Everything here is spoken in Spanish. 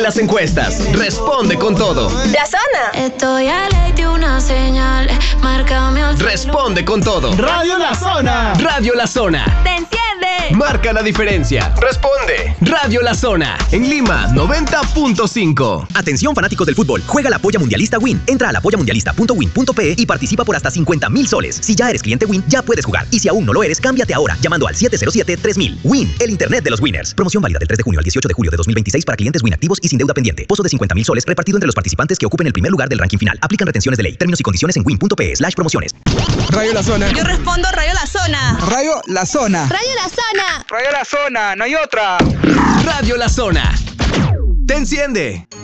en las encuestas. Responde con todo. La Zona. Estoy a ley de una señal. Márcame al... Responde con todo. Radio La Zona. Radio La Zona. ¡Te enciende! Marca la diferencia. Responde. Radio La Zona. En Lima, 90.5. Atención fanáticos del fútbol. Juega la Polla Mundialista Win. Entra a lapollamundialista.win.pe y participa por hasta 50,000 soles. Si ya eres cliente Win, ya puedes jugar. Y si aún no lo eres, cámbiate ahora llamando al 707-3000. Win, el internet de los winners. Promoción válida del 3 de junio al 18 de julio de 2026 para clientes Win activos y sin deuda pendiente. Pozo de 50,000 soles repartido entre los participantes que ocupen el primer lugar del ranking final. Aplican retenciones de ley. Términos y condiciones en win.pe/promociones. Radio La Zona. Yo respondo Radio La Zona. Radio La Zona. Radio La Zona. Radio La Zona, no hay otra. Radio La Zona. ¡Te enciende!